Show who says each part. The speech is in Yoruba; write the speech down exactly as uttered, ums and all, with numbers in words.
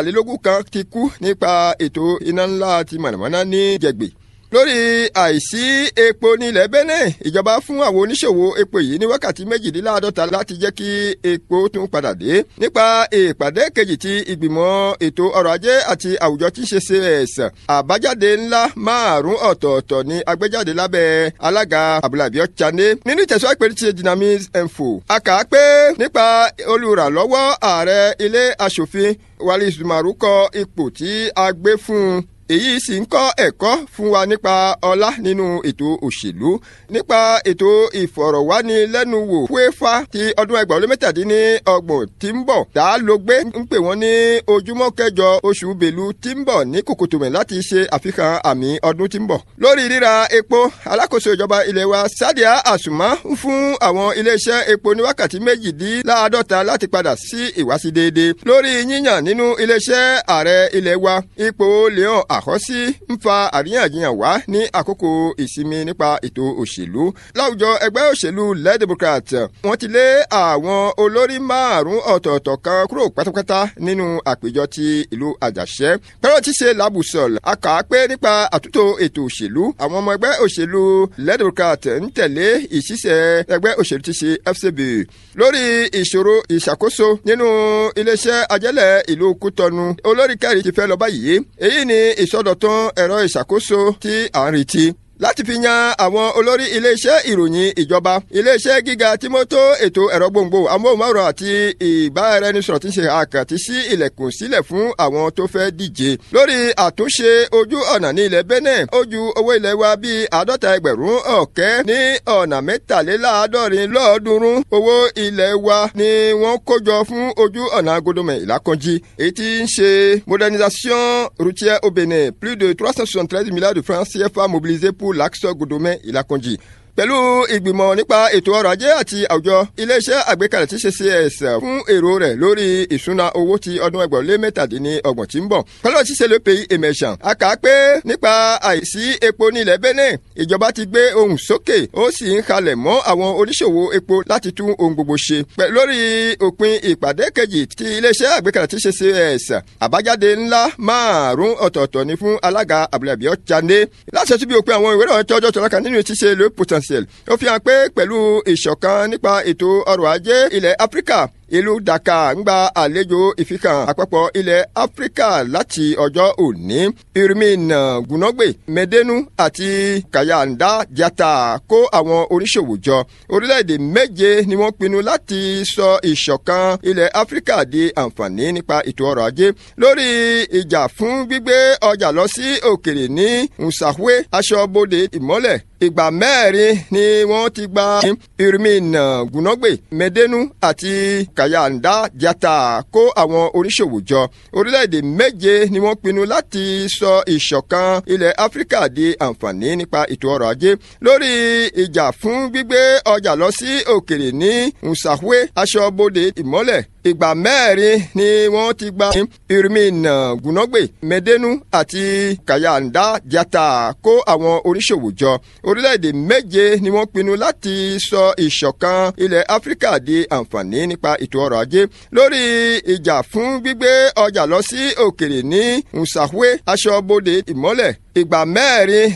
Speaker 1: mẹ́tàlélógún kan ti kú nípa ètò iná ńlá ti mọ̀nàmọ́ná ní Jẹ̀gbẹ́. Lórí àìsí epo ní ilẹ̀ Benin, ìjọba fún àwọn oníṣòwò epo yìí ní wákàtí méjìléláàádọ́ta láti jẹ́ kí epo tún padà dé. Nípa ìpàdé kejì ti ìgbìmọ̀ ètò ọrọ̀ ajé àti àwùjọ tí ń ṣe C S, àbájáde ńlá márùn-ún ọ̀tọ̀ọ̀tọ̀ ní agbéjáde lábẹ́ alága Abdulabior Chande. Nínú ìtẹ̀síwájú pé ti Dynamics Info, a kà á pé nípa olùrànlọ́wọ́ ààrẹ ilé aṣòfin Wali Zumaru kọ ipò tí a gbé fún un. Èyí sì ń kọ́ ẹ̀kọ́ fún wa nípa ọlá nínú ètò òṣèlú, nípa ètò ìfọ̀rọ̀wánilẹ́nuwò fúéfá ti ọdún ẹgbàá ó lé mẹ́tàdínlọ́gbọ̀n tí ń bọ̀. Tá a ló gbé ń pè wọ́n ní ojúmọ́ kẹjọ oṣù Bélú tí ń bọ̀ ní Kòkòtòmẹ̀ láti ṣe àfihàn àmì ọdún tí ń bọ̀. Lórí ríra epo, alákòóso ìjọba ilẹ̀ wa Sadia Asuma ń fún àwọn iléeṣẹ́ epo ní wákàtí méjìdínláàádọ́ta láti padà sí ìwásí déédéé. Lórí yíyàn nínú iléeṣẹ́ ààrẹ ilẹ̀ wa, ipò Leon àkọsí ń fa àríyànjiyàn wá ní àkókò ìsinmi nípa ètò òṣèlú. Láwùjọ ẹgbẹ́ òṣèlú Le Democrat, wọ́n ti lé àwọn olórí márùn-ún ọ̀tọ̀ọ̀tọ̀ kan kúrò pátápátá nínú àpéjọ ti ìlú Àjàṣẹ́. Pẹ̀lú ti ṣe Labusol, a kà á pé nípa àtúntò ètò òṣèlú, àwọn ọmọ ẹgbẹ́ òṣèlú Le Democrat ń tẹ̀lé ìṣiṣẹ́ ẹgbẹ́ òṣèlú ti ṣe F C B lórí ìṣòro ìṣàkóso nínú iléeṣẹ́ ajẹ́lẹ̀ ìlú Kútọ́nù. Olórí kẹrin ti fẹ́ lọ báyìí. Èyí ni ìsọdọ̀tun ẹ̀rọ ìṣàkóso tí à ń retí láti fi yan àwọn olórí iléeṣẹ́ ìròyìn ìjọba, iléeṣẹ́ gíga tí mo tó ètò ẹ̀rọ gbòǹgbò amóhùnmáwòrán àti ìbáraẹnisọ̀rọ̀ tí ń ṣe àkàtì sí ilẹ̀kùn sílẹ̀ fún àwọn tó fẹ́ díje. Lórí àtúnṣe ojú ọ̀nà ní ilẹ̀ Benin, ó ju owó ilẹ̀ wa bíi àádọ́ta ẹgbẹ̀rún ọ̀kẹ́ ní ọ̀nà mẹ́tàléláàádọ́rin lọ́ọ̀ọ́dúnrún owó ilẹ̀ wa ni wọ́n kó jọ fún ojú ọ̀nà Godomẹ̀ Ìlàkànjì, èyí tí ń ṣe modernisation routière au Benin. Plus de trois cent soixante-treize milliards de francs C F A mobilisés pour l'axe Godomẹ̀ Ìlàkànjì. Pẹ̀lú ìgbìmọ̀ nípa ètò ọrọ̀ ajé àti àwùjọ, iléeṣẹ́ àgbékalẹ̀ tí ṣe C S fún èrò rẹ̀ lórí ìṣúná owó ti ọdún ẹgbàá ó lé mẹ́tàdínlọ́gbọ̀n tí ń bọ̀. Pẹ̀lú ṣíṣe le pays émergent, a kà á pé nípa àìsí epo ní ilẹ̀ Benin, ìjọba ti gbé ohùn sókè, ó sì ń halẹ̀ mọ́ àwọn oníṣòwò epo láti tún ohun gbogbo ṣe. Lórí òpin ìpàdé kejì ti iléeṣẹ́ àgbékalẹ̀ tí ṣe C S, àbájáde ńlá márùn-ún ọ̀tọ̀ọ̀tọ̀ ni fún alága Abdulabior Chande. Láti ṣe bí òpin àwọn ìwé ìròyìn tọ́jọ́ tọ́lá nínú ti ṣe le potentiel. Ó fi hàn pé pẹ̀lú ìṣọ̀kan nípa ètò ọrọ̀ ajé ilẹ̀ Áfíríkà, ìlú Dakar ń gba àlejò ìfikàn àpapọ̀ ilẹ̀ Áfíríkà láti ọjọ́ òní. Irmin Gunogbe, Medenu àti Kayanda Diatta kó àwọn oníṣòwò jọ. Orílẹ̀-èdè méje ni wọ́n pinnu láti sọ ìṣọ̀kan ilẹ̀ Áfíríkà di àǹfààní nípa ètò ọrọ̀ ajé. Lórí ìjà fún gbígbé ọjà lọ sí òkèèrè ní Nsahwe, aṣọ́bodè ìmọ́lẹ̀, ìgbà mẹ́rin ni wọ́n ti gba Irmin Gunogbe, Medenu àti Kayanda Diatta kó àwọn oníṣòwò jọ. Orílẹ̀-èdè méje ni wọ́n pinnu láti sọ ìṣọ̀kan ilẹ̀ Áfíríkà di àǹfààní nípa ètò ọrọ̀ ajé. Lórí ìjà fún gbígbé ọjà lọ sí òkèèrè ní Nsahwe, aṣọ́bodè ìmọ́lẹ̀, ìgbà mẹ́rin ni wọ́n ti gba Irmin Gunogbe, Medenu àti Kayanda Diatta kó àwọn oníṣòwò jọ. Orílẹ̀-èdè méje ni wọ́n pinnu láti sọ ìṣọ̀kan ilẹ̀ Áfíríkà di àǹfààní nípa ètò ọrọ̀ ajé. Lórí ìjà fún gbígbé ọjà lọ sí òkèèrè ní Nsahwe, aṣọ́bodè ìmọ́lẹ̀, ìgbà mẹ́rin